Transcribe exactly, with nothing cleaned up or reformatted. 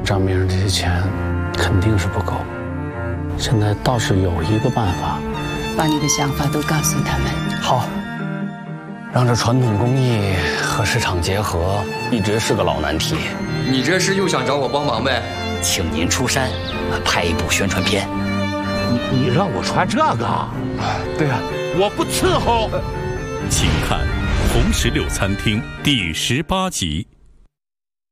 账面上这些钱肯定是不够。现在倒是有一个办法， 把你的想法都告诉他们。 好，让这传统工艺和市场结合，一直是个老难题。 你这是又想找我帮忙呗？ 请您出山，拍一部宣传片。 你你让我穿这个？ 对啊， 我不伺候。 请看《红石榴餐厅》第十八集。